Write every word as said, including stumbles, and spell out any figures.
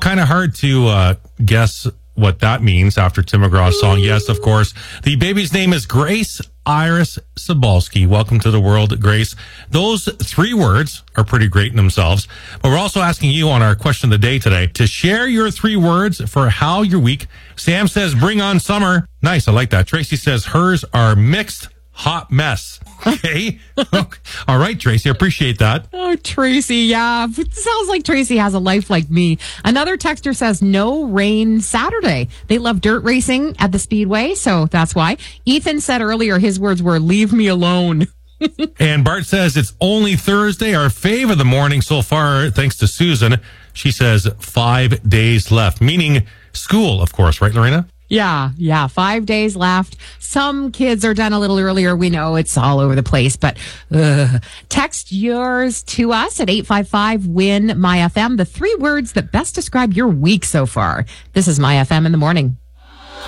kind of hard to uh, guess what that means after Tim McGraw's song. Yes, of course. The baby's name is Grace Iris Cebulski. Welcome to the world, Grace. Those three words are pretty great in themselves. But we're also asking you on our question of the day today to share your three words for how your week. Sam says, bring on summer. Nice. I like that. Tracy says hers are mixed hot mess. Okay. All right, Tracy. I appreciate that. Oh, Tracy. Yeah. It sounds like Tracy has a life like me. Another texter says no rain Saturday. They love dirt racing at the Speedway, so that's why. Ethan said earlier his words were leave me alone. And Bart says it's only Thursday, our fave of the morning so far, thanks to Susan. She says five days left, meaning school, of course, right, Lorena? Yeah, yeah. Five days left. Some kids are done a little earlier. We know it's all over the place, but uh, text yours to us at eight five five, W I N, MyFM. The three words that best describe your week so far. This is MyFM in the morning.